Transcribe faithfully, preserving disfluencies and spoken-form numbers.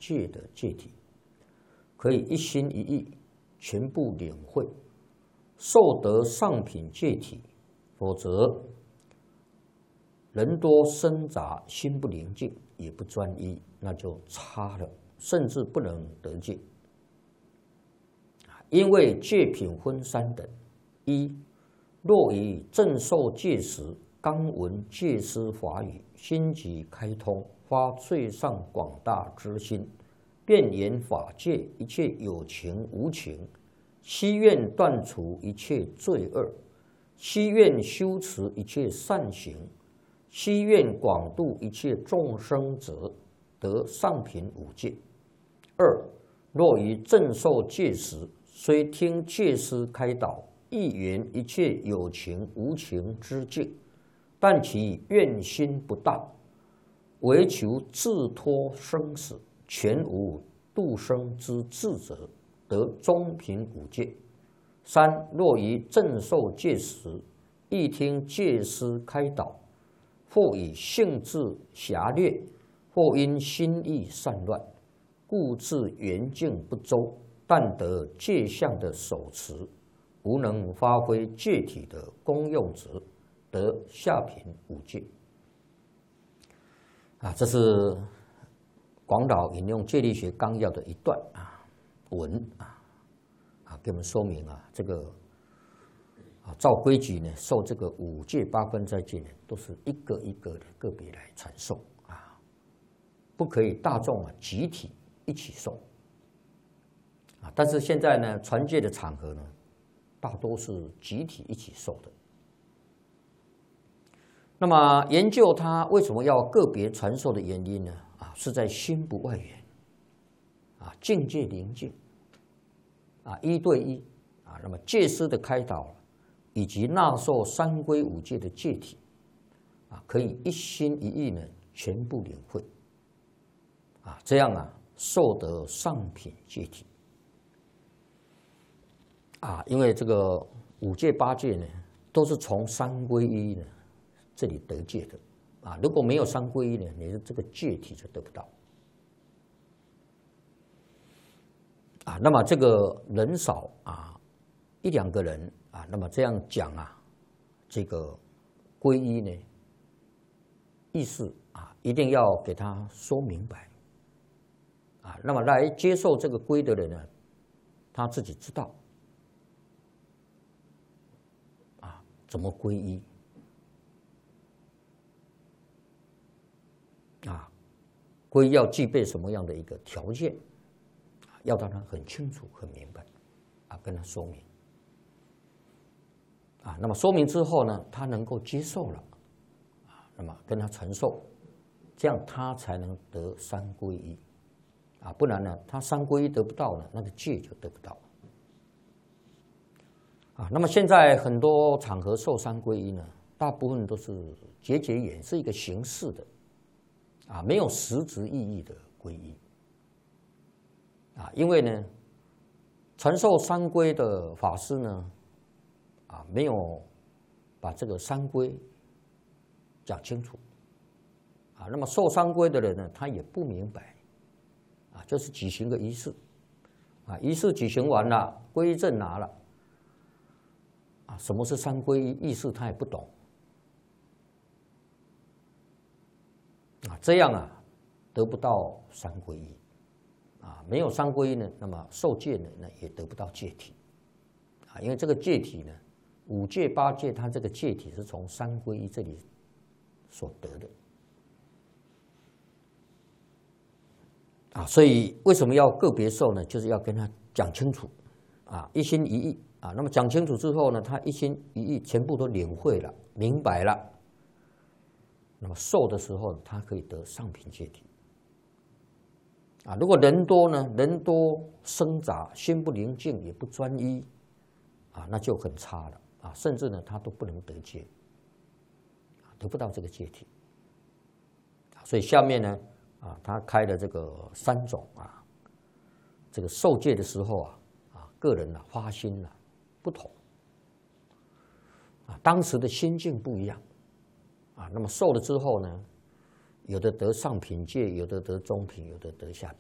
戒的戒体，可以一心一意全部领会，受得上品戒体。否则，人多生杂，心不宁静，也不专一，那就差了，甚至不能得戒。因为戒品分三等：一，若于正受戒时，刚闻戒师法语，心即开通，发最上广大之心，便言法界一切有情无情，希愿断除一切罪恶，希愿修持一切善行，希愿广度一切众生者，得上品五戒。二，若于正受戒时，虽听戒师开导，亦圆一切有情无情之境，但其愿心不大，唯求自脱生死，全无度生之志者，得中品五戒。三，若于正受戒时，亦听戒师开导，或以性质狭劣，或因心意散乱，故自圆境不周，但得戒相的手持，无能发挥戒体的功用者，得下品五戒。啊，这是广导引用戒律学纲要的一段啊文啊啊，给我们说明啊，这个啊照规矩呢，受这个五戒八分斋戒呢，都是一个一个的个别来传授啊，不可以大众啊集体一起受啊。但是现在呢，传戒的场合呢，大多是集体一起受的。那么研究它为什么要个别传授的原因呢？啊，是在心不外缘，啊，境界宁静，啊，一对一，啊，那么戒师的开导，以及纳受三皈五戒的戒体，啊，可以一心一意呢全部领会，啊，这样啊受得上品戒体，啊，因为这个五戒八戒呢，都是从三皈依呢这里得戒的，啊，如果没有三皈依呢，你的这个戒体就得不到，啊，那么这个人少啊，一两个人啊，那么这样讲啊，这个皈依呢，意思啊，一定要给他说明白，啊，那么来接受这个皈的人呢，他自己知道，啊，怎么皈依。啊，皈依要具备什么样的一个条件？要让他很清楚、很明白，啊，跟他说明，啊，那么说明之后呢，他能够接受了，啊，那么跟他传授，这样他才能得三皈依，啊，不然呢，他三皈依得不到呢，那个戒就得不到，啊，那么现在很多场合受三皈依呢，大部分都是结结缘，是一个形式的。啊，没有实质意义的皈依，啊，因为呢，传授三皈的法师呢，啊，没有把这个三皈讲清楚，啊，那么受三皈的人呢，他也不明白，啊，就是举行个仪式，啊，仪式举行完了，皈依证拿了，啊，什么是三皈依意思他也不懂。啊，这样啊，得不到三皈依，啊，没有三皈依呢，那么受戒呢，那也得不到戒体，啊，因为这个戒体呢，五戒八戒，它这个戒体是从三皈依这里所得的，啊，所以为什么要个别受呢？就是要跟他讲清楚，啊，一心一意，啊，那么讲清楚之后呢，他一心一意全部都领会了，明白了。那么受的时候，他可以得上品戒体。啊，如果人多呢，人多生杂，心不宁静，也不专一，啊，那就很差了啊，甚至呢，他都不能得戒，啊，得不到这个戒体。所以下面呢，啊，他开了这个三种啊，这个受戒的时候啊，啊，个人啊发心啊不同，啊，当时的心境不一样。啊，那么受了之后呢，有的得上品戒，有的得中品，有的得下品。